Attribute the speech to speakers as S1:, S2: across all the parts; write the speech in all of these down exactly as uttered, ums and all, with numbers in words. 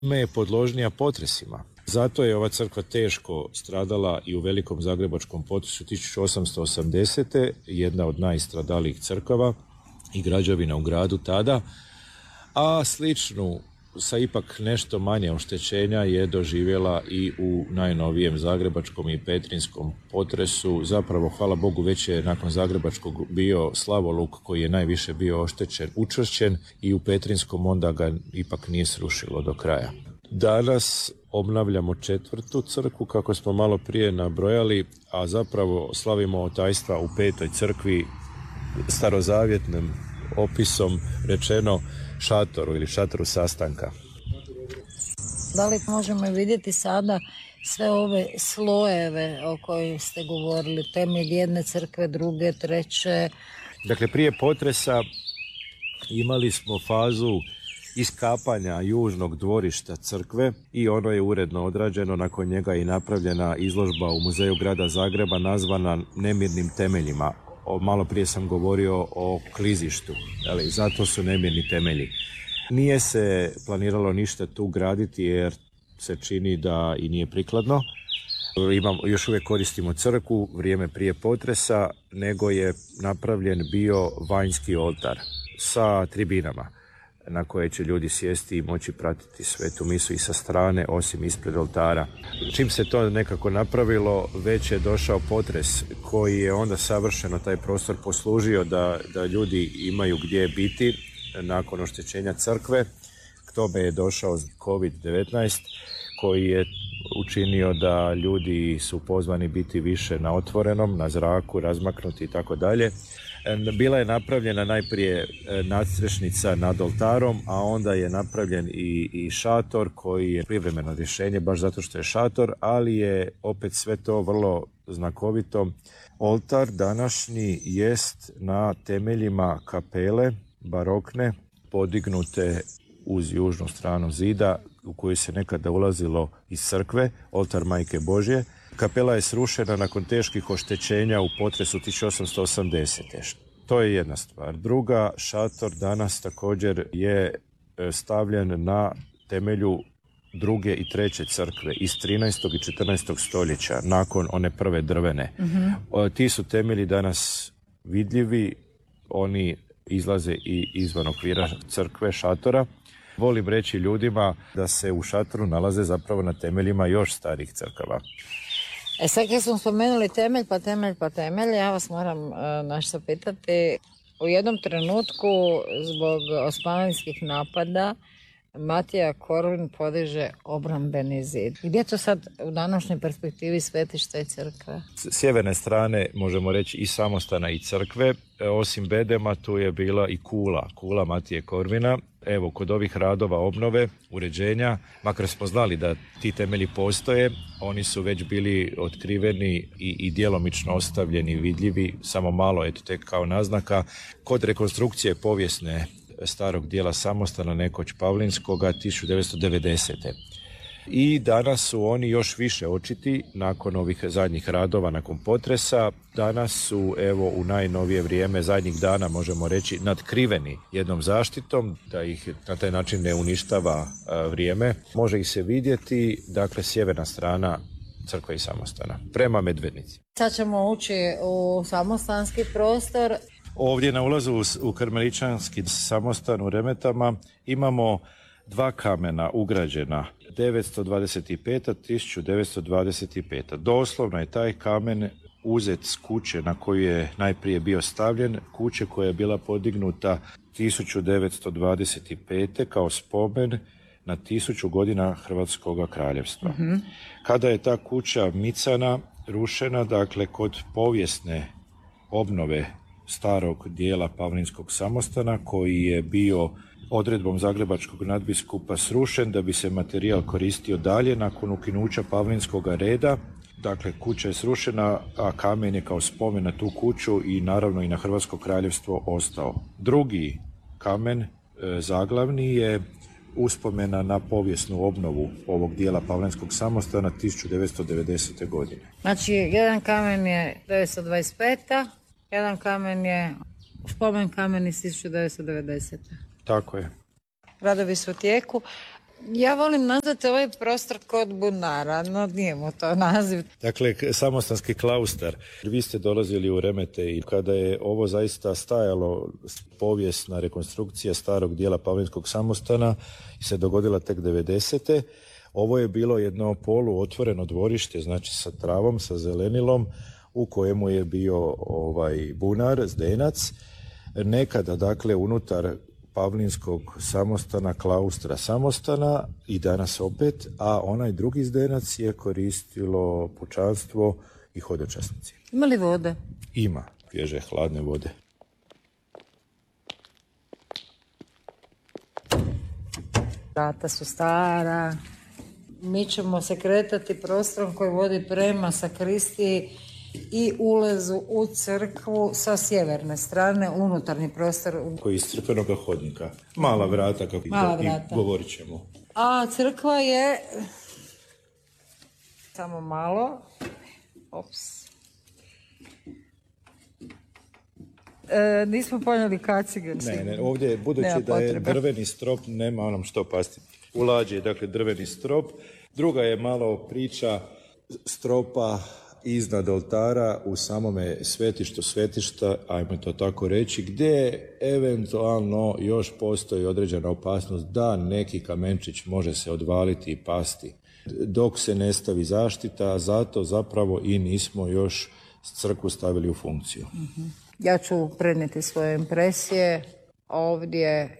S1: Ime je podložnija potresima. Zato je ova crkva teško stradala i u velikom zagrebačkom potresu tisuću osamsto osamdesete. jedna od najstradalijih crkava i građevina u gradu tada, a sličnu sa ipak nešto manje oštećenja je doživjela i u najnovijem zagrebačkom i petrinskom potresu. Zapravo, hvala Bogu, već je nakon zagrebačkog bio Slavoluk koji je najviše bio oštećen, učvršćen, i u petrinskom onda ga ipak nije srušilo do kraja. Danas obnavljamo četvrtu crkvu, kako smo malo prije nabrojali, a zapravo slavimo otajstva u petoj crkvi, starozavjetnim opisom rečeno šatoru ili šatoru sastanka.
S2: Da li možemo vidjeti sada sve ove slojeve o kojim ste govorili, temelj jedne crkve, druge, treće?
S1: Dakle, prije potresa imali smo fazu iskapanja južnog dvorišta crkve i ono je uredno odrađeno. Nakon njega je i napravljena izložba u Muzeju grada Zagreba nazvana Nemirnim temeljima. O, malo prije sam govorio o klizištu, ali zato su nemirni temelji. Nije se planiralo ništa tu graditi jer se čini da i nije prikladno. Imam, još uvijek koristimo crkvu, vrijeme prije potresa, nego je napravljen bio vanjski oltar sa tribinama na koje će ljudi sjesti i moći pratiti svetu misu i sa strane, osim ispred oltara. Čim se to nekako napravilo, već je došao potres koji je onda savršeno taj prostor poslužio da, da ljudi imaju gdje biti nakon oštećenja crkve. K tome je došao kovid devetnaest koji je učinio da ljudi su pozvani biti više na otvorenom, na zraku, razmaknuti i tako dalje. Bila je napravljena najprije nadstrešnica nad oltarom, a onda je napravljen i, i šator koji je privremeno rješenje baš zato što je šator, ali je opet sve to vrlo znakovito. Oltar današnji jest na temeljima kapele barokne podignute uz južnu stranu zida u koju se nekada ulazilo iz crkve, oltar Majke Božje. Kapela je srušena nakon teških oštećenja u potresu tisuću osamsto osamdesete. To je jedna stvar. Druga, šator danas također je stavljen na temelju druge i treće crkve iz trinaestog i četrnaestog stoljeća, nakon one prve drvene. Mm-hmm. Ti su temelji danas vidljivi, oni izlaze i izvan okvira crkve, šatora. Volim reći ljudima da se u šatoru nalaze zapravo na temeljima još starih crkava.
S2: E sad kad smo spomenuli temelj, pa temelj, pa temelj, ja vas moram uh, nešto pitati. U jednom trenutku zbog osmanlijskih napada Matija Korvin podiže obrambeni zid. Gdje to sad u današnjoj perspektivi svetišta i crkve?
S1: S sjeverne strane možemo reći i samostana i crkve. E, osim bedema tu je bila i kula, kula Matije Korvina. Evo, kod ovih radova obnove, uređenja, makar smo znali da ti temelji postoje, oni su već bili otkriveni i, i djelomično ostavljeni, vidljivi, samo malo, eto, tek kao naznaka. Kod rekonstrukcije povijesne starog dijela samostana, nekoć Pavlinskoga, tisuću devetsto devedesete. I danas su oni još više očiti nakon ovih zadnjih radova, nakon potresa. Danas su, evo, u najnovije vrijeme, zadnjih dana možemo reći, nadkriveni jednom zaštitom, da ih na taj način ne uništava a, vrijeme. Može ih se vidjeti, dakle, sjeverna strana crkve i samostana, prema Medvednici.
S2: Sad ćemo ući u samostanski prostor.
S1: Ovdje na ulazu u Karmeličanski samostan u Remetama imamo dva kamena ugrađena, devetsto dvadeset peta do tisuću devetsto dvadeset peta. Doslovno je taj kamen uzet s kuće na koju je najprije bio stavljen, kuće koja je bila podignuta tisuću devetsto dvadeset pete kao spomen na tisuću godina Hrvatskog kraljevstva. Mm-hmm. Kada je ta kuća micana, rušena, dakle kod povijesne obnove starog dijela Pavlinskog samostana koji je bio odredbom zagrebačkog nadbiskupa srušen da bi se materijal koristio dalje nakon ukinuća Pavlinskog reda. Dakle, kuća je srušena, a kamen je kao spomen na tu kuću i naravno i na Hrvatsko kraljevstvo ostao. Drugi kamen, e, zaglavni, je uspomena na povijesnu obnovu ovog dijela Pavlinskog samostana tisuću devetsto devedesete. godine.
S2: Znači, jedan kamen je devetsto dvadeset peta. Jedan kamen je spomen kamen iz tisuću devetsto devedesete.
S1: Tako je.
S2: Radovi su u tijeku. Ja volim nazvati ovaj prostor kod bunara, no nije mu to naziv.
S1: Dakle, samostanski klaustar. Vi ste dolazili u Remete i kada je ovo zaista stajalo, povijesna rekonstrukcija starog dijela Pavlinskog samostana se dogodila tek devedesete. Ovo je bilo jedno polu otvoreno dvorište, znači sa travom, sa zelenilom, u kojemu je bio ovaj bunar, zdenac. Nekada, dakle, unutar Pavlinskog samostana, klaustra samostana i danas opet, a onaj drugi zdenac je koristilo pučanstvo i hodočasnici.
S2: Ima li vode?
S1: Ima, svježe, hladne vode.
S2: Vrata su stara. Mi ćemo se kretati prostorom koji vodi prema sakristiji i ulazu u crkvu sa sjeverne strane, unutarnji prostor.
S1: Koji iz crkvenog hodnika. Mala vrata, kako
S2: Mala
S1: i
S2: vrata.
S1: govorit ćemo.
S2: A crkva je... Samo malo. Ops. E, nismo ponijeli kacigen.
S1: Ne, ne, ovdje, budući
S2: Nema
S1: da je
S2: potrebe.
S1: drveni strop, nema onom što pasti. U lađi je, dakle, drveni strop. Druga je malo priča stropa iznad oltara u samome svetištu svetišta, ajmo to tako reći, gdje eventualno još postoji određena opasnost da neki kamenčić može se odvaliti i pasti dok se ne stavi zaštita, a zato zapravo i nismo još crkvu stavili u funkciju.
S2: Ja ću prenijeti svoje impresije. Ovdje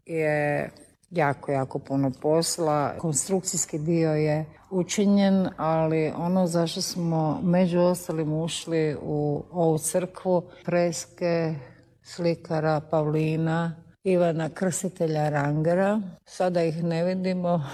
S2: je jako, jako puno posla. Konstrukcijski dio je učinjen, ali ono zašto smo među ostalim ušli u ovu crkvu, freske slikara Pavlina, Ivana Krstitelja Rangera. Sada ih ne vidimo,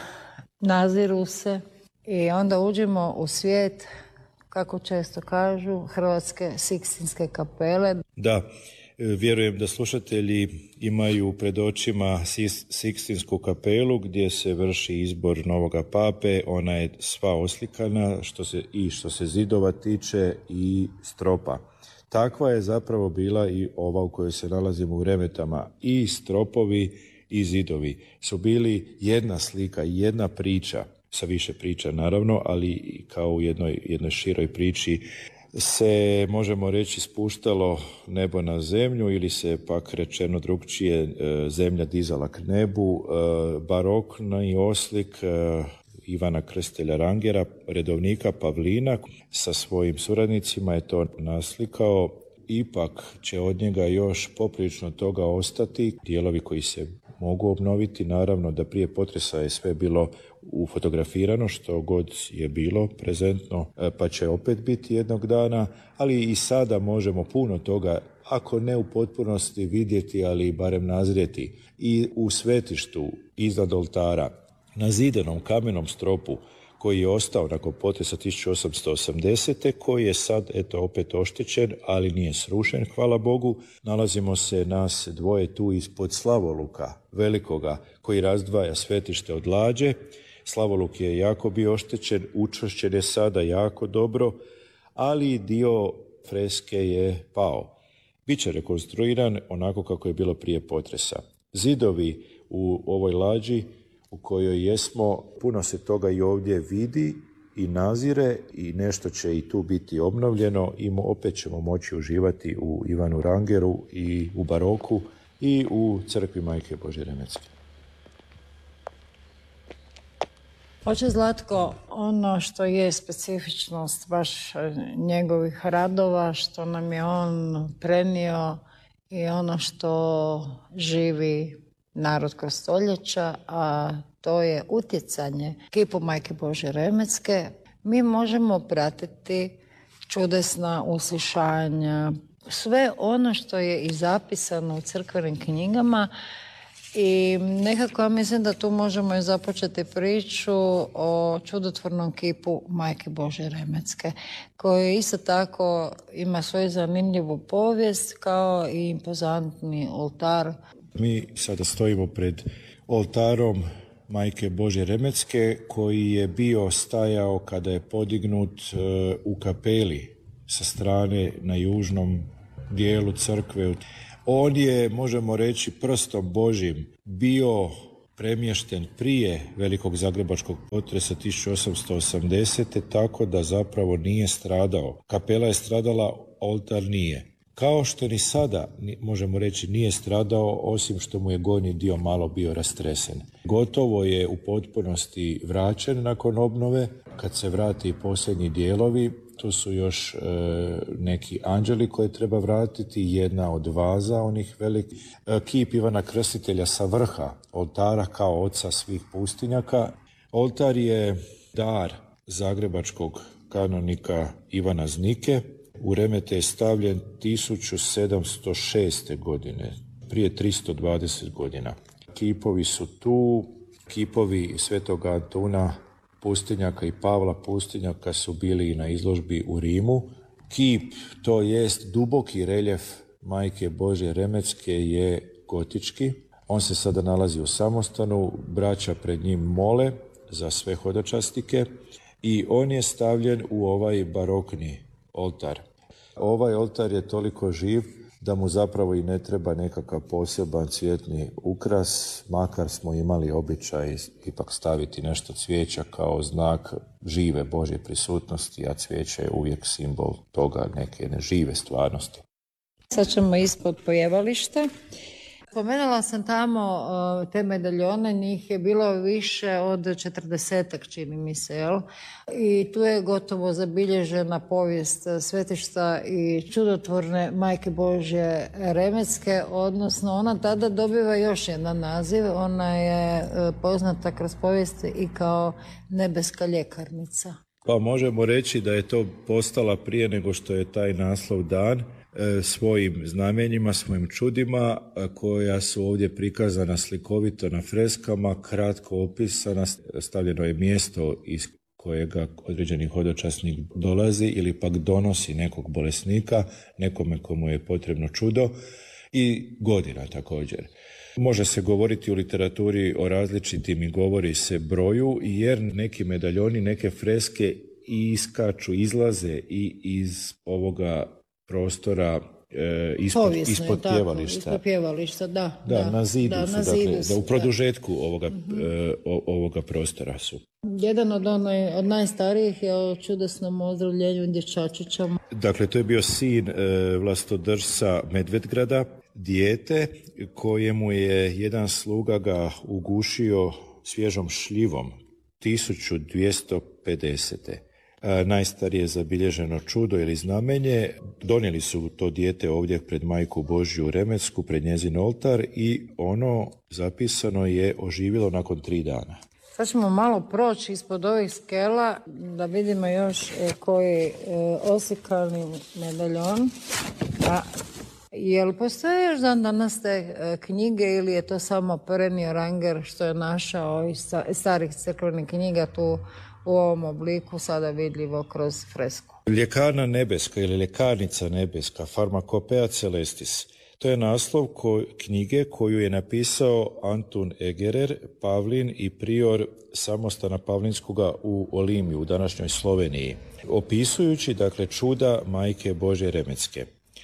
S2: naziru se i onda uđemo u svijet, kako često kažu, Hrvatske Sikstinske kapele.
S1: Da, vjerujem da slušatelji imaju pred očima Sikstinsku kapelu gdje se vrši izbor novoga pape. Ona je sva oslikana što se, i što se zidova tiče i stropa. Takva je zapravo bila i ova u kojoj se nalazimo u Remetama. I stropovi i zidovi su bili jedna slika, jedna priča, sa više priča naravno, ali kao u jednoj, jednoj široj priči se, možemo reći, spuštalo nebo na zemlju ili se, pak rečeno drugčije, zemlja dizala k nebu. Barokni oslik Ivana Krstitelja Rangera, redovnika Pavlina, sa svojim suradnicima je to naslikao. Ipak će od njega još poprilično toga ostati, dijelovi koji se mogu obnoviti. Naravno da prije potresa je sve bilo ufotografirano, što god je bilo prezentno, pa će opet biti jednog dana, ali i sada možemo puno toga, ako ne u potpunosti vidjeti, ali barem nazrijeti. I u svetištu iznad oltara, na zidanom kamenom stropu koji je ostao nakon potresa tisuću osamsto osamdesete. koji je sad, eto, opet oštećen, ali nije srušen, hvala Bogu. Nalazimo se nas dvoje tu ispod slavoluka velikoga koji razdvaja svetište od lađe. Slavoluk je jako bio oštećen, učvršćen je sada jako dobro, ali dio freske je pao. Biće rekonstruiran onako kako je bilo prije potresa. Zidovi u ovoj lađi u kojoj jesmo, puno se toga i ovdje vidi i nazire i nešto će i tu biti obnovljeno i opet ćemo moći uživati u Ivanu Rangeru i u baroku i u crkvi Majke Božje Remetske.
S2: Oče Zlatko, ono što je specifičnost baš njegovih radova, što nam je on prenio i ono što živi narod kroz stoljeća, a to je utjecanje kipu Majke Božje Remetske. Mi možemo pratiti čudesna uslišanja, sve ono što je i zapisano u crkvenim knjigama i nekako ja mislim da tu možemo i započeti priču o čudotvornom kipu Majke Božje Remetske, koji isto tako ima svoju zanimljivu povijest kao i impozantni oltar.
S1: Mi sada stojimo pred oltarom Majke Božje Remetske koji je bio stajao kada je podignut u kapeli sa strane na južnom dijelu crkve. On je, možemo reći, prstom Božjim bio premješten prije velikog zagrebačkog potresa tisuću osamsto osamdesete. tako da zapravo nije stradao. Kapela je stradala, oltar nije. Kao što ni sada, možemo reći, nije stradao, osim što mu je gornji dio malo bio rastresen. Gotovo je u potpunosti vraćen nakon obnove. Kad se vrati i posljednji dijelovi, tu su još e, neki anđeli koje treba vratiti, jedna od vaza onih velikih, e, kip Ivana Krstitelja sa vrha oltara kao oca svih pustinjaka. Oltar je dar zagrebačkog kanonika Ivana Znike. U remete je stavljen tisuću sedamsto šeste. godine, prije tristo dvadeset godina. Kipovi su tu, kipovi Svetog Antuna Pustinjaka i Pavla Pustinjaka su bili i na izložbi u Rimu. Kip, to jest duboki reljef Majke Božje Remetske, je gotički. On se sada nalazi u samostanu, braća pred njim mole za sve hodočastike i on je stavljen u ovaj barokni oltar. Ovaj oltar je toliko živ da mu zapravo i ne treba nekakav poseban cvjetni ukras, makar smo imali običaj ipak staviti nešto cvijeća kao znak žive Božje prisutnosti, a cvijeće je uvijek simbol toga, neke nežive stvarnosti.
S2: Sad ćemo ispod pojevališta. Spomenula sam tamo uh, te medaljone, njih je bilo više od četrdesetak, čini mi se, jel? I tu je gotovo zabilježena povijest svetišta i čudotvorne Majke Božje Remetske, odnosno ona tada dobiva još jedan naziv, ona je uh, poznata kroz povijest i kao nebeska ljekarnica.
S1: Pa možemo reći da je to postala prije nego što je taj naslov dan, svojim znamenjima, svojim čudima koja su ovdje prikazana slikovito na freskama, kratko opisana, stavljeno je mjesto iz kojega određeni hodočasnik dolazi ili pak donosi nekog bolesnika, nekome komu je potrebno čudo, i godina također. Može se govoriti u literaturi o različitim i govori se broju, jer neki medaljoni, neke freske iskaču, izlaze i iz ovoga prostora e, ispod,
S2: Povijesno,
S1: ispod
S2: tako,
S1: pjevališta.
S2: Ispod pjevališta, da.
S1: Da, da na zidu
S2: da,
S1: su,
S2: na
S1: dakle,
S2: zidu su,
S1: da, u produžetku
S2: da.
S1: ovoga, uh-huh. e, o, ovoga prostora su.
S2: Jedan od, onaj, od najstarijih je o čudesnom ozdravljenju dječačića.
S1: Dakle, to je bio sin e, vlastodržca Medvedgrada, dijete kojemu je jedan sluga ga ugušio svježom šljivom tisuću dvjesto pedesete. Najstarije zabilježeno čudo ili znamenje. Donijeli su to dijete ovdje pred Majku Božju Remetsku, pred njezin oltar, i ono zapisano je oživjelo nakon tri dana.
S2: Sad ćemo malo proći ispod ovih skela da vidimo još koji e, oslikani medaljon. A jel postoje još dan danas te knjige ili je to samo Perenio Ranger što je našao iz starih crkvenih knjiga tu u ovom obliku sada vidljivo kroz fresku?
S1: Ljekarna nebeska ili ljekarnica nebeska, Pharmacopoeia Celestis. To je naslov ko, knjige koju je napisao Antun Egerer, Pavlin i prior samostana Pavlinskoga u Olimiju, u današnjoj Sloveniji, opisujući dakle čuda Majke Božje Remetske.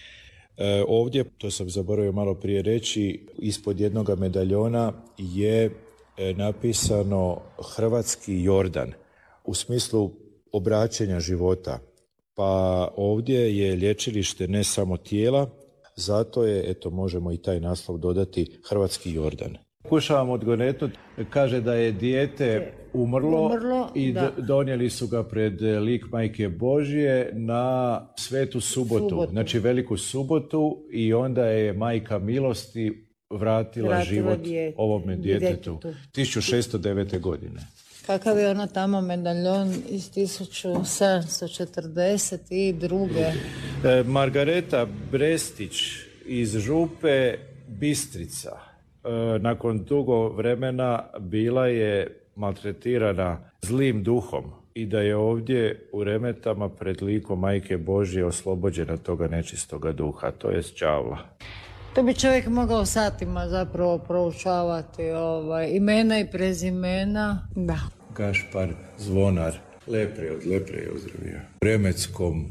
S1: E, ovdje, to sam zaboravio malo prije reći, ispod jednoga medaljona je e, napisano hrvatski Jordan, u smislu obraćanja života. Pa ovdje je lječilište ne samo tijela, zato je, eto, možemo i taj naslov dodati, hrvatski Jordan. Pokušavam odgonetnuti, kaže da je dijete umrlo,
S2: umrlo
S1: i
S2: da.
S1: donijeli su ga pred lik Majke Božje na Svetu subotu, subotu, znači Veliku subotu, i onda je Majka milosti vratila, vratila život djete, ovome djetetu, djetetu tisuću šesto devete. godine.
S2: Kakav je ona tamo medaljon iz tisuću sedamsto četrdeset druge.
S1: E, Margareta Brestić iz Župe Bistrica. E, nakon dugo vremena bila je maltretirana zlim duhom i da je ovdje u Remetama pred likom Majke Božje oslobođena toga nečistoga duha, to je đavla.
S2: To bi čovjek mogao satima zapravo proučavati ovaj, imena i prezimena. Da.
S1: Gašpar Zvonar, lepre od lepre je ozdravio. Remetskom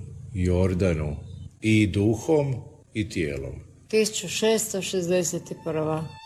S1: Jordanu i duhom i tijelom.
S2: tisuću šesto šezdeset prva.